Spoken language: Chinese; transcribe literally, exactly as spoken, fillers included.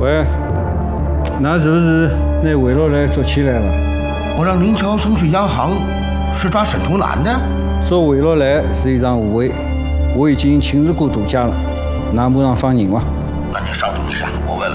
喂，那是不是你为了来做起来了？ 我让林桥送去央行，是抓沈图南的。 做为了来是一场误会，我已经亲自过度假了，难不让放人哇？ 那你稍等一下，我问问。